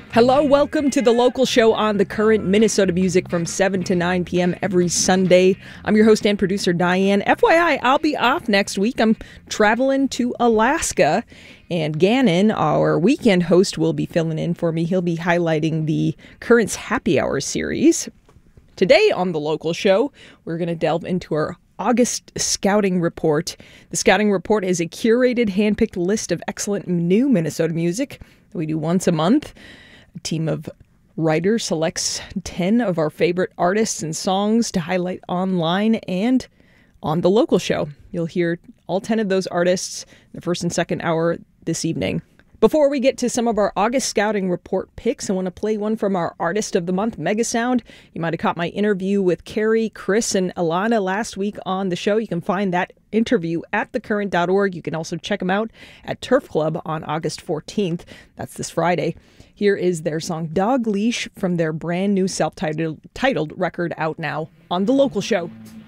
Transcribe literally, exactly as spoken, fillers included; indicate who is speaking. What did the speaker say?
Speaker 1: Hello, welcome to The Local Show on The Current, Minnesota music from seven to nine p.m. every Sunday. I'm your host and producer, Diane. F Y I, I'll be off next week. I'm traveling to Alaska, and Gannon, our weekend host, will be filling in for me. He'll be highlighting the Current's Happy Hour series. Today on The Local Show, we're going to delve into our August Scouting Report. The Scouting Report is a curated, handpicked list of excellent new Minnesota music that we do once a month. A team of writers selects ten of our favorite artists and songs to highlight online and on The Local Show. You'll hear all ten of those artists in the first and second hour this evening. Before we get to some of our August Scouting Report picks, I want to play one from our Artist of the Month, Megasound. You might have caught my interview with Carrie, Chris, and Alana last week on the show. You can find that interview at the current dot org. You can also check them out at Turf Club on August fourteenth. That's this Friday. Here is their song Dog Leash from their brand new self-titled titled record out now on The Local Show.